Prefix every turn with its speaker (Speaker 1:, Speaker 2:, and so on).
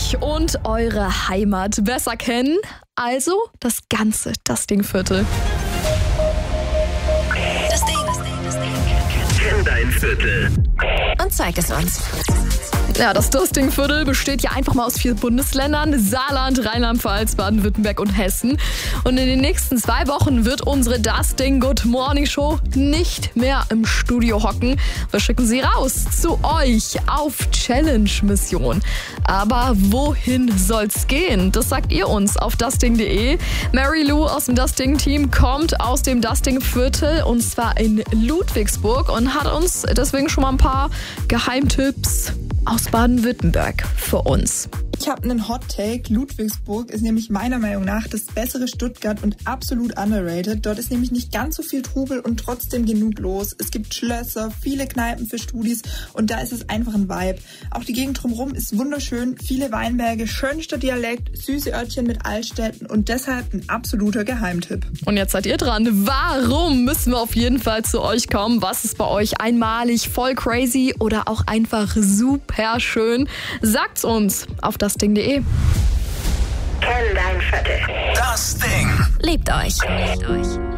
Speaker 1: euch und eure Heimat besser kennen. Also das ganze Dusting-Viertel.
Speaker 2: Das Ding.
Speaker 3: Kenn dein Viertel.
Speaker 2: Und zeig es uns.
Speaker 1: Ja, das Dusting-Viertel besteht ja einfach mal aus 4 Bundesländern: Saarland, Rheinland-Pfalz, Baden-Württemberg und Hessen. Und in den nächsten 2 Wochen wird unsere Dusting Good Morning Show nicht mehr im Studio hocken. Wir schicken sie raus zu euch auf Challenge-Mission. Aber wohin soll's gehen? Das sagt ihr uns auf dusting.de. Mary Lou aus dem Dusting-Team kommt aus dem Dusting-Viertel und zwar in Ludwigsburg und hat uns deswegen schon mal ein paar Geheimtipps aus Baden-Württemberg für uns.
Speaker 4: Ich habe einen Hot Take. Ludwigsburg ist nämlich meiner Meinung nach das bessere Stuttgart und absolut underrated. Dort ist nämlich nicht ganz so viel Trubel und trotzdem genug los. Es gibt Schlösser, viele Kneipen für Studis und da ist es einfach ein Vibe. Auch die Gegend drumherum ist wunderschön, viele Weinberge, schönster Dialekt, süße Örtchen mit Altstädten und deshalb ein absoluter Geheimtipp.
Speaker 1: Und jetzt seid ihr dran. Warum müssen wir auf jeden Fall zu euch kommen? Was ist bei euch einmalig, voll crazy oder auch einfach super schön? Sagt's uns auf dusting.de.
Speaker 3: Kenn dein Viertel.
Speaker 2: Liebt euch.